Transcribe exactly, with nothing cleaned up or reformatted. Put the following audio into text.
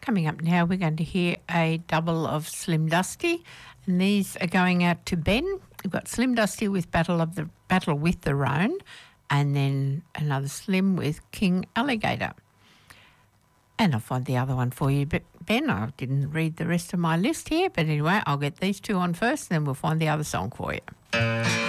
coming up now, we're going to hear a double of Slim Dusty, and these are going out to Ben. We've got Slim Dusty with Battle of the Battle with the Roan, and then another Slim with King Alligator. And I'll find the other one for you. But Ben, I didn't read the rest of my list here, but anyway, I'll get these two on first, and then we'll find the other song for you.